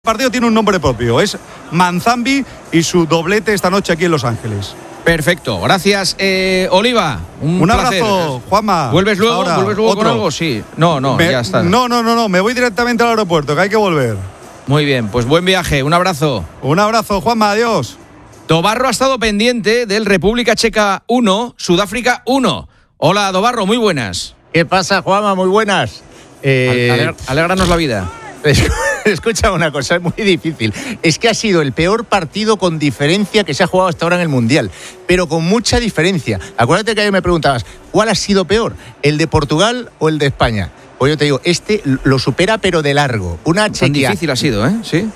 partido tiene un nombre propio, es Manzambi y su doblete esta noche aquí en Los Ángeles. Perfecto, gracias, Oliva. Un abrazo, Juanma. ¿Vuelves luego con algo? Sí. Ya está. No, me voy directamente al aeropuerto, que hay que volver. Muy bien, pues buen viaje, un abrazo. Un abrazo, Juanma, adiós. Dobarro ha estado pendiente del República Checa 1, Sudáfrica 1. Hola, Dobarro, muy buenas. ¿Qué pasa, Juanma? Muy buenas. Alégranos la vida. Escucha una cosa, es muy difícil. Es que ha sido el peor partido con diferencia que se ha jugado hasta ahora en el Mundial, pero con mucha diferencia. Acuérdate que ayer me preguntabas, ¿cuál ha sido peor? ¿El de Portugal o el de España? Pues yo te digo, este lo supera pero de largo. Una Chequia... Tan difícil ha sido, ¿eh? Sí.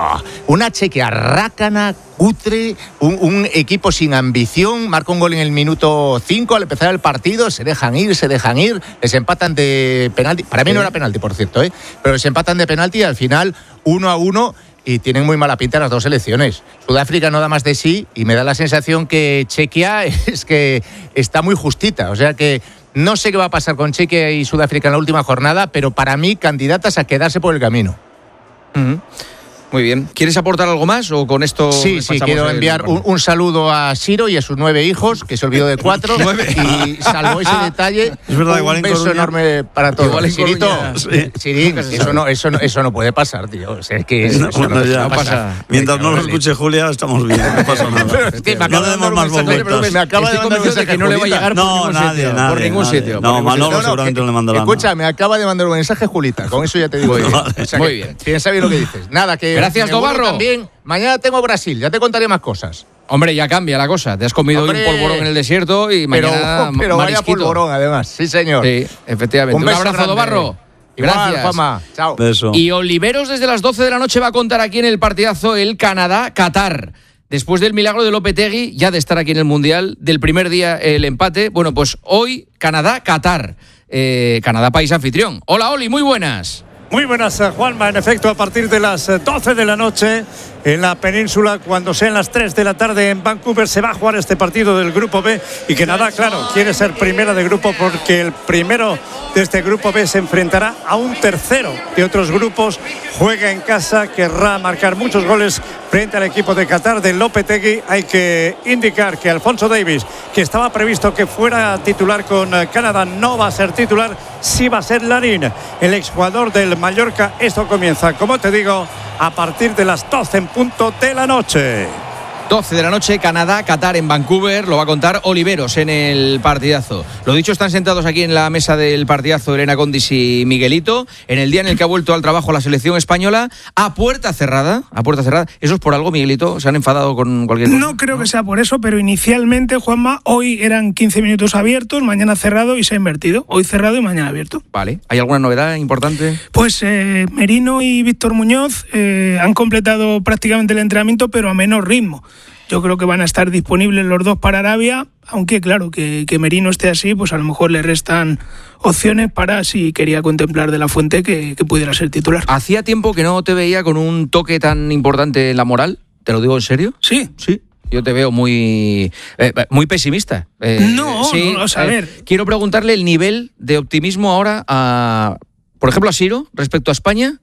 Una Chequia rácana, cutre, un equipo sin ambición, marca un gol en el minuto 5 al empezar el partido, se dejan ir, les empatan de penalti. Para mí no era penalti, por cierto, pero les empatan de penalti y al final 1-1 y tienen muy mala pinta las dos selecciones. Sudáfrica no da más de sí y me da la sensación que Chequia es que está muy justita, o sea que no sé qué va a pasar con Chequia y Sudáfrica en la última jornada, pero para mí candidatas a quedarse por el camino. Uh-huh. Muy bien. ¿Quieres aportar algo más o con esto? Sí, quiero enviar un saludo a Siro y a sus 9 hijos, que se olvidó de 4. Y salvo ese detalle, es verdad, un beso enorme para todos. Igual en Sirito, sí. Sirín, eso no puede pasar, tío. O sea, es que eso no pasa. Mientras no lo escuche Julia, estamos bien, no pasa nada. Pero es que no le demos más momentos. Me acaba de mandar un mensaje que no le va a llegar por ningún sitio. No, Manolo seguramente no le mandará. Escucha, me acaba de mandar un mensaje Julita, con eso ya te digo. Muy bien. Piensa bien lo que dices. Nada, que... Gracias, Dobarro. También, mañana tengo Brasil, ya te contaré más cosas. Hombre, ya cambia la cosa. Te has comido un polvorón en el desierto y mañana pero vaya polvorón, además. Sí, señor. Sí, efectivamente. Un abrazo, grande. Dobarro. Gracias. Igual, Juanma. Chao. Beso. Y Oliveros desde las 12 de la noche va a contar aquí en el partidazo el Canadá-Qatar. Después del milagro de Lopetegui, ya de estar aquí en el Mundial, del primer día el empate. Bueno, pues hoy Canadá-Qatar. Canadá, país anfitrión. Hola, Oli, muy buenas. Muy buenas, Juanma. En efecto, a partir de las 12 de la noche en la península, cuando sean las 3 de la tarde en Vancouver, se va a jugar este partido del Grupo B. Y Canadá, claro, quiere ser primera de grupo porque el primero de este Grupo B se enfrentará a un tercero de otros grupos. Juega en casa, querrá marcar muchos goles frente al equipo de Qatar de Lopetegui. Hay que indicar que Alphonso Davies, que estaba previsto que fuera titular con Canadá, no va a ser titular, sí va a ser Larín, el exjugador del Mallorca. Esto comienza, como te digo, a partir de las 12 en punto de la noche. 12 de la noche, Canadá-Qatar en Vancouver, lo va a contar Oliveros en el partidazo. Lo dicho, están sentados aquí en la mesa del partidazo Elena Condis y Miguelito, en el día en el que ha vuelto al trabajo la selección española, a puerta cerrada. ¿Eso es por algo, Miguelito? ¿Se han enfadado con cualquier cosa? No creo que sea por eso, pero inicialmente, Juanma, hoy eran 15 minutos abiertos, mañana cerrado y se ha invertido. Hoy cerrado y mañana abierto. Vale. ¿Hay alguna novedad importante? Pues Merino y Víctor Muñoz han completado prácticamente el entrenamiento, pero a menor ritmo. Yo creo que van a estar disponibles los dos para Arabia, aunque claro, que Merino esté así, pues a lo mejor le restan opciones para, si quería contemplar De la Fuente, que pudiera ser titular. ¿Hacía tiempo que no te veía con un toque tan importante en la moral? ¿Te lo digo en serio? Sí. Yo te veo muy pesimista. No, a ver. Quiero preguntarle el nivel de optimismo ahora, por ejemplo, a Siro, respecto a España.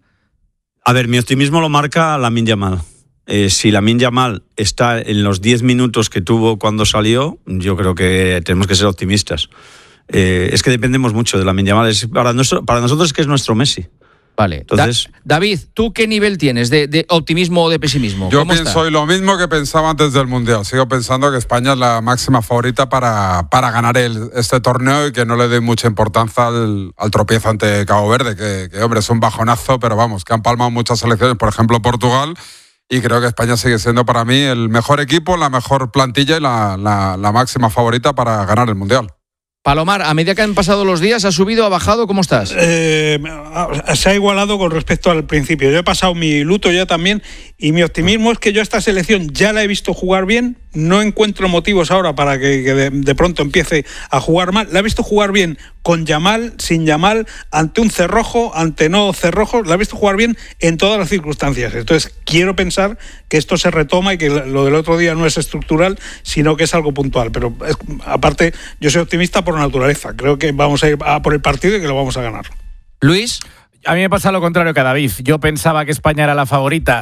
A ver, mi optimismo lo marca Lamine Yamal. Si Lamine Yamal está en los 10 minutos que tuvo cuando salió, yo creo que tenemos que ser optimistas. Es que dependemos mucho de Lamine Yamal. Para nosotros es que es nuestro Messi. Vale. Entonces, David, ¿tú qué nivel tienes de optimismo o de pesimismo? Yo pienso lo mismo que pensaba antes del Mundial. Sigo pensando que España es la máxima favorita para ganar este torneo y que no le dé mucha importancia al tropiezo ante Cabo Verde, que hombre, es un bajonazo, pero vamos, que han palmado muchas selecciones, por ejemplo Portugal. Y creo que España sigue siendo para mí el mejor equipo, la mejor plantilla y la máxima favorita para ganar el Mundial. Palomar, a medida que han pasado los días, ¿ha subido, ha bajado? ¿Cómo estás? Se ha igualado con respecto al principio. Yo he pasado mi luto ya también y mi optimismo es que yo a esta selección ya la he visto jugar bien. No encuentro motivos ahora para que de pronto empiece a jugar mal. La he visto jugar bien con Yamal, sin Yamal, ante un cerrojo, ante no cerrojo. La he visto jugar bien en todas las circunstancias. Entonces quiero pensar que esto se retoma y que lo del otro día no es estructural, sino que es algo puntual. Pero aparte, yo soy optimista por naturaleza. Creo que vamos a ir a por el partido y que lo vamos a ganar. Luis. A mí me pasa lo contrario que a David. Yo pensaba que España era la favorita